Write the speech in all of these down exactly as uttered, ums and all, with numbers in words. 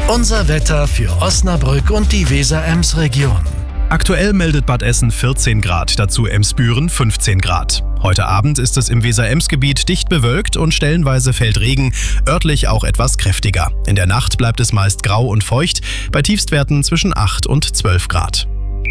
Unser Wetter für Osnabrück und die Weser-Ems-Region. Aktuell meldet Bad Essen vierzehn Grad, dazu Emsbüren fünfzehn Grad. Heute Abend ist es im Weser-Ems-Gebiet dicht bewölkt und stellenweise fällt Regen, örtlich auch etwas kräftiger. In der Nacht bleibt es meist grau und feucht, bei Tiefstwerten zwischen acht und zwölf Grad.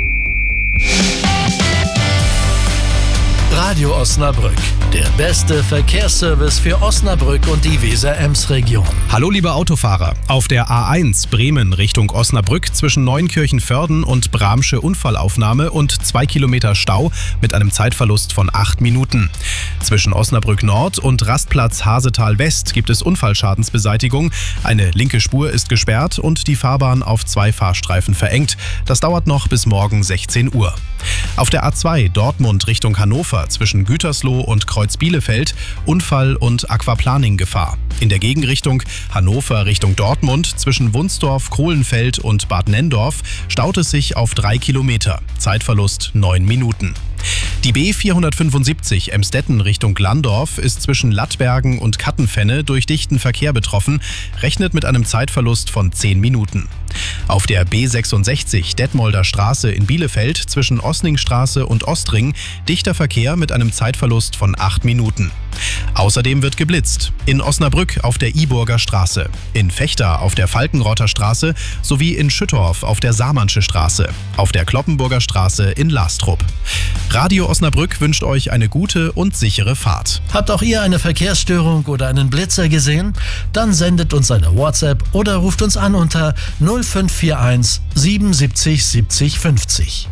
Radio Osnabrück, der beste Verkehrsservice für Osnabrück und die Weser-Ems-Region. Hallo liebe Autofahrer, auf der A eins Bremen Richtung Osnabrück zwischen Neunkirchen-Vörden und Bramsche Unfallaufnahme und zwei Kilometer Stau mit einem Zeitverlust von acht Minuten. Zwischen Osnabrück Nord und Rastplatz Hasetal West gibt es Unfallschadensbeseitigung. Eine linke Spur ist gesperrt und die Fahrbahn auf zwei Fahrstreifen verengt. Das dauert noch bis morgen sechzehn Uhr. Auf der A zwei Dortmund Richtung Hannover zwischen Gütersloh und Kreuz-Bielefeld Unfall- und Aquaplaning-Gefahr. In der Gegenrichtung Hannover Richtung Dortmund zwischen Wunsdorf, Kohlenfeld und Bad Nenndorf staut es sich auf drei Kilometer. Zeitverlust neun Minuten. Die B vierhundertfünfundsiebzig Emstetten Richtung Landorf ist zwischen Lattbergen und Kattenfenne durch dichten Verkehr betroffen, rechnet mit einem Zeitverlust von zehn Minuten. Auf der B sechsundsechzig Detmolder Straße in Bielefeld zwischen Osningstraße und Ostring dichter Verkehr mit einem Zeitverlust von acht Minuten. Außerdem wird geblitzt. In Osnabrück auf der Iburger Straße, in Vechta auf der Falkenrotter Straße sowie in Schüttorf auf der Saarmannsche Straße, auf der Kloppenburger Straße in Lastrup. Radio Osnabrück wünscht euch eine gute und sichere Fahrt. Habt auch ihr eine Verkehrsstörung oder einen Blitzer gesehen? Dann sendet uns eine WhatsApp oder ruft uns an unter null fünf vier eins siebenundsiebzig siebzig fünfzig.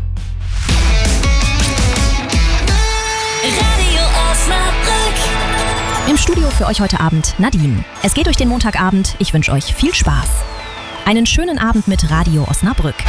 Radio Osnabrück. Im Studio für euch heute Abend Nadine. Es geht durch den Montagabend. Ich wünsche euch viel Spaß. Einen schönen Abend mit Radio Osnabrück.